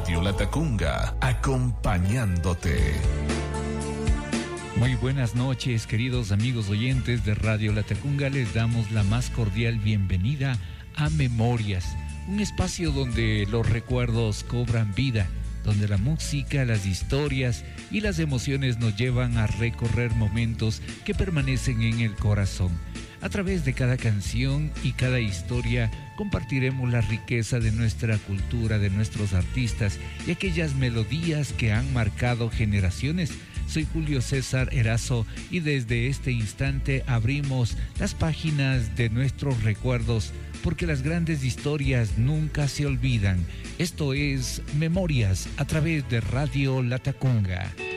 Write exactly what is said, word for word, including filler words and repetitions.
Radio Latacunga, acompañándote. Muy buenas noches, queridos amigos oyentes de Radio Latacunga. Les damos la más cordial bienvenida a Memorias, un espacio donde los recuerdos cobran vida, donde la música, las historias y las emociones nos llevan a recorrer momentos que permanecen en el corazón. A través de cada canción y cada historia compartiremos la riqueza de nuestra cultura, de nuestros artistas y aquellas melodías que han marcado generaciones. Soy Julio César Erazo y desde este instante abrimos las páginas de nuestros recuerdos, porque las grandes historias nunca se olvidan. Esto es Memorias a través de Radio Latacunga.